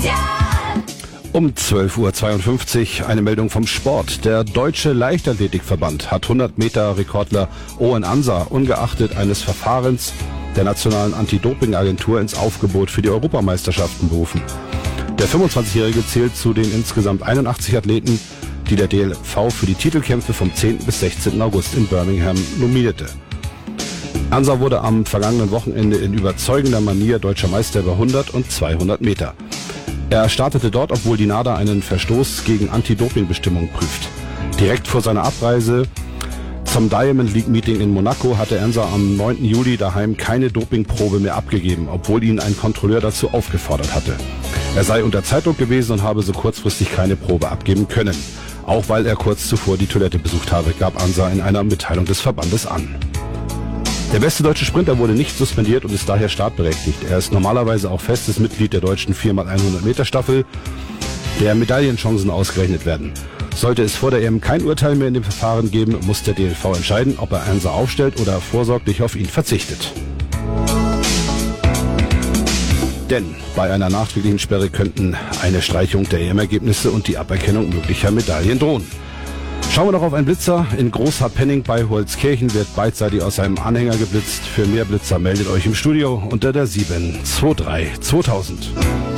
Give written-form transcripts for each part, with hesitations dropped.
Um 12:52 Uhr eine Meldung vom Sport. Der Deutsche Leichtathletikverband hat 100-Meter-Rekordler Owen Ansa ungeachtet eines Verfahrens der Nationalen Anti-Doping-Agentur ins Aufgebot für die Europameisterschaften berufen. Der 25-Jährige zählt zu den insgesamt 81 Athleten, die der DLV für die Titelkämpfe vom 10. bis 16. August in Birmingham nominierte. Ansa wurde am vergangenen Wochenende in überzeugender Manier deutscher Meister über 100 und 200 Meter. Er startete dort, obwohl die NADA einen Verstoß gegen Anti-Doping-Bestimmungen prüft. Direkt vor seiner Abreise zum Diamond League Meeting in Monaco hatte Ansa am 9. Juli daheim keine Dopingprobe mehr abgegeben, obwohl ihn ein Kontrolleur dazu aufgefordert hatte. Er sei unter Zeitdruck gewesen und habe so kurzfristig keine Probe abgeben können. Auch weil er kurz zuvor die Toilette besucht habe, gab Ansa in einer Mitteilung des Verbandes an. Der beste deutsche Sprinter wurde nicht suspendiert und ist daher startberechtigt. Er ist normalerweise auch festes Mitglied der deutschen 4x100 Meter Staffel, der Medaillenchancen ausgerechnet werden. Sollte es vor der EM kein Urteil mehr in dem Verfahren geben, muss der DLV entscheiden, ob er Ansa aufstellt oder vorsorglich auf ihn verzichtet. Denn bei einer nachträglichen Sperre könnten eine Streichung der EM-Ergebnisse und die Aberkennung möglicher Medaillen drohen. Schauen wir noch auf einen Blitzer. In Großharpenning bei Holzkirchen wird beidseitig aus einem Anhänger geblitzt. Für mehr Blitzer meldet euch im Studio unter der 723 2000.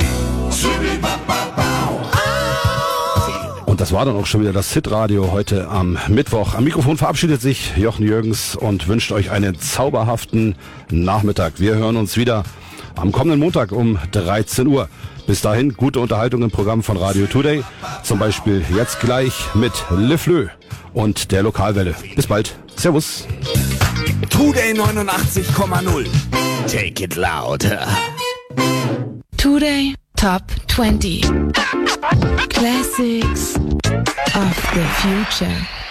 Und das war dann auch schon wieder das Hitradio heute am Mittwoch. Am Mikrofon verabschiedet sich Jochen Jürgens und wünscht euch einen zauberhaften Nachmittag. Wir hören uns wieder am kommenden Montag um 13 Uhr. Bis dahin gute Unterhaltung im Programm von Radio Today. Zum Beispiel jetzt gleich mit Le Fleu und der Lokalwelle. Bis bald. Servus. Today 89,0. Take it louder. Today Top 20. Classics of the future.